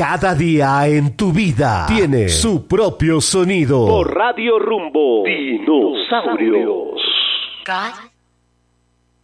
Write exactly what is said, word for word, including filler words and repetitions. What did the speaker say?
Cada día en tu vida tiene su propio sonido. Por Radio Rumbo, Dinosaurios. God